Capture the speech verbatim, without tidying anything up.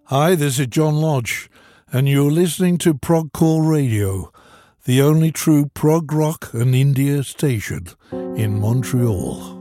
Hi, this is John Lodge, and you're listening to Progcore Radio, the only true prog rock and India station in Montreal.